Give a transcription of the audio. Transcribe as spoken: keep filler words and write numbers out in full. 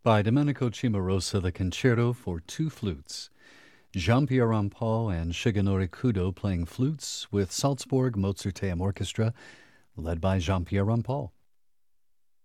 By Domenico Cimarosa, the Concerto for Two Flutes. Jean-Pierre Rampal and Shigenori Kudo playing flutes with Salzburg Mozarteum Orchestra, led by Jean-Pierre Rampal.